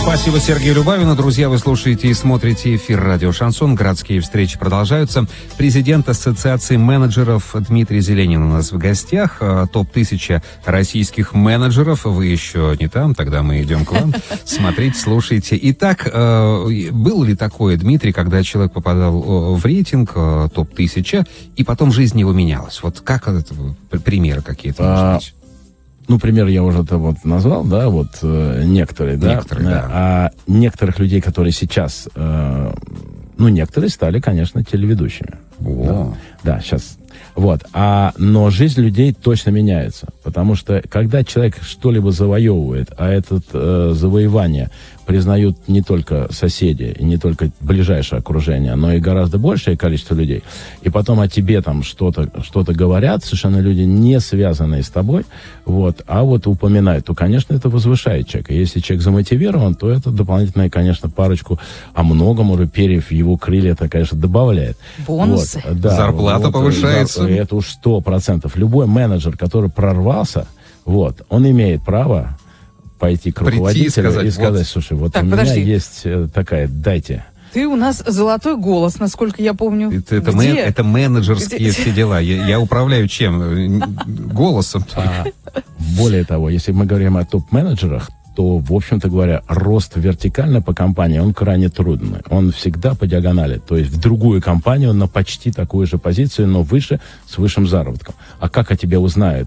Спасибо Сергею Любавину. Друзья, вы слушаете и смотрите эфир «Радио Шансон». Городские встречи продолжаются. Президент Ассоциации менеджеров Дмитрий Зеленин у нас в гостях. Топ-1000 российских менеджеров. Вы еще не там, тогда мы идем к вам. Смотрите, слушайте. Итак, было ли такое, Дмитрий, когда человек попадал в рейтинг топ-1000, и потом жизнь его менялась? Вот как это, примеры какие-то, может быть? Ну, пример я уже это вот назвал, да, вот некоторые, да. А некоторых людей, которые сейчас, некоторые стали, конечно, телеведущими. Да, сейчас. Вот. Но жизнь людей точно меняется. Потому что, когда человек что-либо завоевывает, а это завоевание признают не только соседи, и не только ближайшее окружение, но и гораздо большее количество людей, и потом о тебе там что-то говорят, совершенно люди, не связанные с тобой, вот, а вот упоминают, то, конечно, это возвышает человека. Если человек замотивирован, то это дополнительная, конечно, парочку, а много, может, перьев в его крылья, это, конечно, добавляет. Бонусы. Вот, да, зарплата повышается. Это уж 100%. Любой менеджер, который прорвался, вот, он имеет право пойти к руководителю и сказать, слушай, вот так, у меня есть такая, дайте. Ты у нас золотой голос, насколько я помню. Это менеджерские все дела. Я управляю чем? Голосом. Более того, если мы говорим о топ-менеджерах, то, в общем-то говоря, рост вертикально по компании, он крайне трудный. Он всегда по диагонали. То есть в другую компанию на почти такую же позицию, но выше, с высшим заработком. А как о тебе узнают,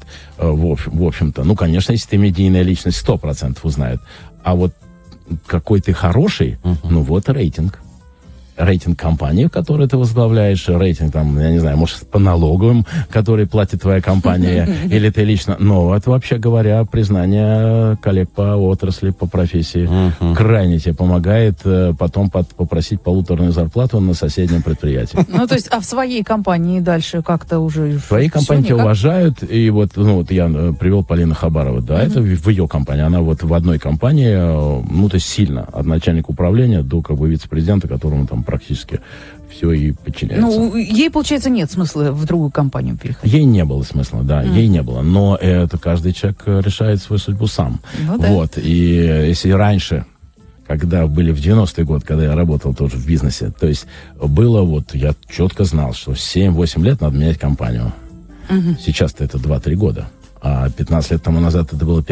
в общем-то? Ну, конечно, если ты медийная личность, 100% узнают. А вот какой ты хороший, вот рейтинг. Рейтинг компании, в которой ты возглавляешь, рейтинг, там, я не знаю, может, по налоговым, которые платит твоя компания, или ты лично. Но это, вообще говоря, признание коллег по отрасли, по профессии. Крайне тебе помогает потом попросить полуторную зарплату на соседнем предприятии. Ну, то есть, а в своей компании дальше как-то уже... В своей компании тебя уважают, и вот я привел Полину Хабарову, да, это в ее компании. Она вот в одной компании, то есть сильно, от начальника управления до, вице-президента, которому там практически все и подчиняется. Ну, ей, получается, нет смысла в другую компанию переходить. Ей не было смысла, да, ей не было. Но это каждый человек решает свою судьбу сам. Ну, да. Вот, и если раньше, когда были в 90-й год, когда я работал тоже в бизнесе, то есть было я четко знал, что 7-8 лет надо менять компанию. Сейчас-то это 2-3 года. А 15 лет тому назад это было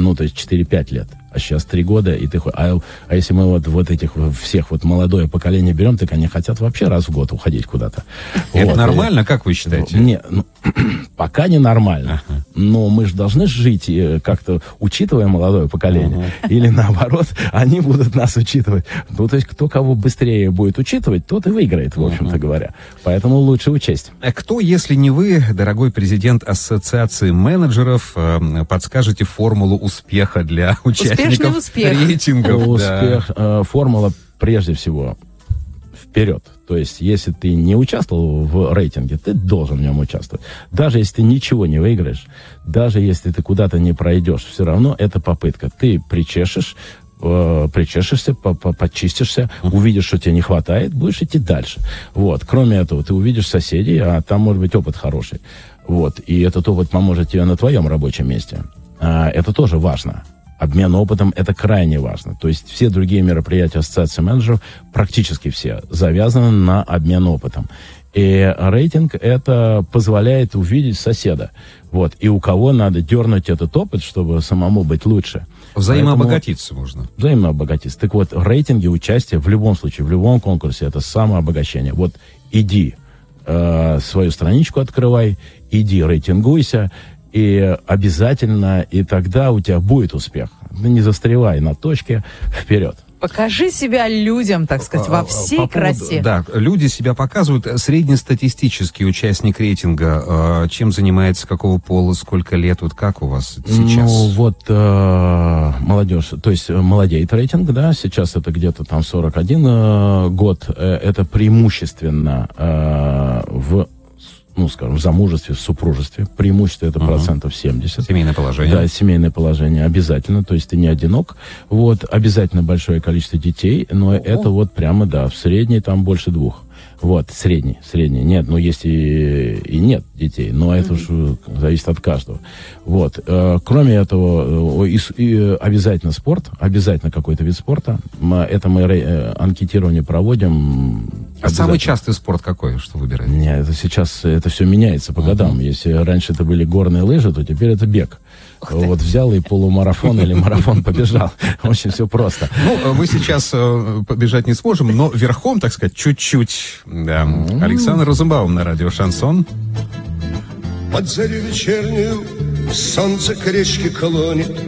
4-5 лет. А сейчас 3 года, и ты... А если мы вот этих всех молодое поколение берем, так они хотят вообще раз в год уходить куда-то. Это нормально, как вы считаете? Не, пока не нормально. Но мы же должны жить как-то, учитывая молодое поколение. Или наоборот, они будут нас учитывать. Ну, то есть, кто кого быстрее будет учитывать, тот и выиграет, в общем-то говоря. Поэтому лучше учесть. А кто, если не вы, дорогой президент Ассоциации менеджеров, подскажете формулу успеха для участников рейтингов? Формула прежде всего вперед. То есть, если ты не участвовал в рейтинге, ты должен в нем участвовать. Даже если ты ничего не выиграешь, даже если ты куда-то не пройдешь, все равно это попытка. Ты причешешься, почистишься, увидишь, что тебе не хватает, будешь идти дальше. Вот. Кроме этого, ты увидишь соседей, а там может быть опыт хороший. Вот. И этот опыт поможет тебе на твоем рабочем месте. Это тоже важно. Обмен опытом – это крайне важно. То есть все другие мероприятия Ассоциации менеджеров, практически все, завязаны на обмен опытом. И рейтинг это позволяет увидеть соседа. Вот. И у кого надо дернуть этот опыт, чтобы самому быть лучше. Взаимообогатиться можно. Взаимообогатиться. Так вот, рейтинги, участие в любом случае, в любом конкурсе – это самообогащение. Вот иди, свою страничку открывай, иди рейтингуйся, и обязательно, и тогда у тебя будет успех. Не застревай на точке, вперед. Покажи себя людям, так сказать, во всей красе. Да, люди себя показывают. Среднестатистический участник рейтинга, чем занимается, какого пола, сколько лет, вот как у вас сейчас? Молодежь, то есть молодеет рейтинг, да, сейчас это где-то там 41 год, это преимущественно в замужестве, в супружестве. Преимущество это процентов 70. Семейное положение. Да, семейное положение обязательно. То есть ты не одинок. Вот, обязательно большое количество детей, но это прямо, в средней там больше 2. Вот, средний. Нет, ну, есть и нет детей, но это уже зависит от каждого. Вот. Кроме этого, обязательно спорт, обязательно какой-то вид спорта. Это мы анкетирование проводим. А самый частый спорт какой, что выбираете? Нет, это сейчас это все меняется по годам. Если раньше это были горные лыжи, то теперь это бег. Вот взял и полумарафон или марафон побежал. Очень все просто. Ну, мы сейчас побежать не сможем, но верхом, так сказать, чуть-чуть. Да. Александр Розенбаум на радио «Шансон». Под зарю вечернюю солнце к речке клонит.